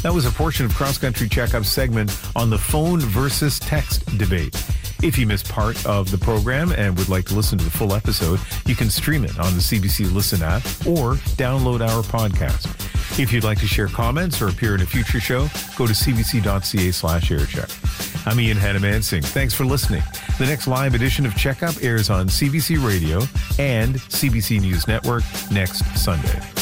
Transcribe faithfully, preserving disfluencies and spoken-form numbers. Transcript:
That was a portion of Cross Country Checkup's segment on the phone versus text debate. If you missed part of the program and would like to listen to the full episode, you can stream it on the C B C Listen app or download our podcast. If you'd like to share comments or appear in a future show, go to cbc.ca slash aircheck. I'm Ian Hannamansing. Thanks for listening. The next live edition of Checkup airs on C B C Radio and C B C News Network next Sunday.